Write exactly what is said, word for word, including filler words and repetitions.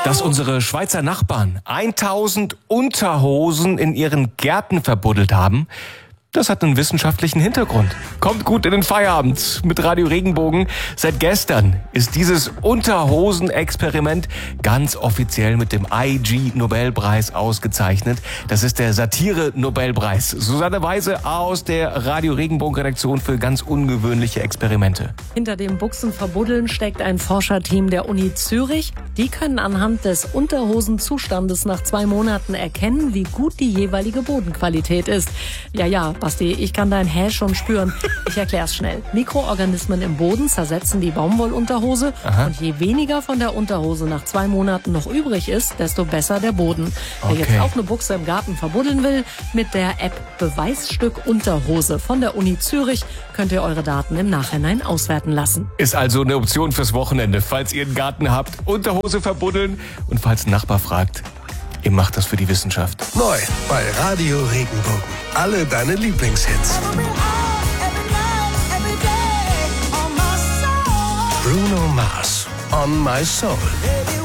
Dass unsere Schweizer Nachbarn tausend Unterhosen in ihren Gärten verbuddelt haben, das hat einen wissenschaftlichen Hintergrund. Kommt gut in den Feierabend mit Radio Regenbogen. Seit gestern ist dieses Unterhosen-Experiment ganz offiziell mit dem I G-Nobelpreis ausgezeichnet. Das ist der Satire-Nobelpreis. Susanne Weise aus der Radio Regenbogen-Redaktion für ganz ungewöhnliche Experimente. Hinter dem Buchsenverbuddeln steckt ein Forscherteam der Uni Zürich. Die können anhand des Unterhosenzustandes nach zwei Monaten erkennen, wie gut die jeweilige Bodenqualität ist. Ja, ja, Basti, ich kann dein Hä schon spüren. Ich erklär's schnell. Mikroorganismen im Boden zersetzen die Baumwollunterhose. Aha. Und je weniger von der Unterhose nach zwei Monaten noch übrig ist, desto besser der Boden. Wer Okay. jetzt auch eine Buchse im Garten verbuddeln will, mit der App Beweisstück Unterhose von der Uni Zürich könnt ihr eure Daten im Nachhinein auswerten lassen. Ist also eine Option fürs Wochenende, falls ihr einen Garten habt, Unterhose verbuddeln und falls ein Nachbar fragt. Ihr macht das für die Wissenschaft. Neu bei Radio Regenbogen. Alle deine Lieblingshits. Bruno Mars, On My Soul.